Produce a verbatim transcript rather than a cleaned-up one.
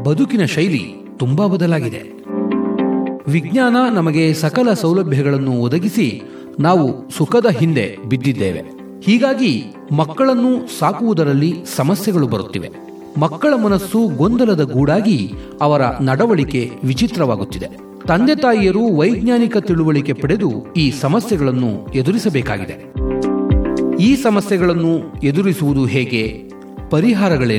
ಬದುಕಿನ ಶೈಲಿ ತುಂಬಾ ಬದಲಾಗಿದೆ. ವಿಜ್ಞಾನ ನಮಗೆ ಸಕಲ ಸೌಲಭ್ಯಗಳನ್ನು ಒದಗಿಸಿ ನಾವು ಸುಖದ ಹಿಂದೆ ಬಿದ್ದಿದ್ದೇವೆ. ಹೀಗಾಗಿ ಮಕ್ಕಳನ್ನು ಸಾಕುವುದರಲ್ಲಿ ಸಮಸ್ಯೆಗಳು ಬರುತ್ತಿವೆ. ಮಕ್ಕಳ ಮನಸ್ಸು ಗೊಂದಲದ ಗೂಡಾಗಿ ಅವರ ನಡವಳಿಕೆ ವಿಚಿತ್ರವಾಗುತ್ತಿದೆ. ತಂದೆ ತಾಯಿಯರು ವೈಜ್ಞಾನಿಕ ತಿಳುವಳಿಕೆ ಪಡೆದು ಈ ಸಮಸ್ಯೆಗಳನ್ನು ಎದುರಿಸಬೇಕಾಗಿದೆ. ಈ ಸಮಸ್ಯೆಗಳನ್ನು ಎದುರಿಸುವುದು ಹೇಗೆ? ಪರಿಹಾರಗಳೇನು?